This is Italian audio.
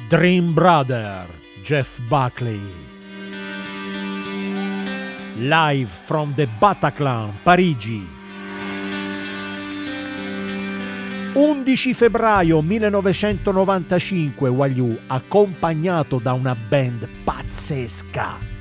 Dream Brother, Jeff Buckley. Live from the Bataclan, Parigi. 11 febbraio 1995, Waliou, accompagnato da una band pazzesca.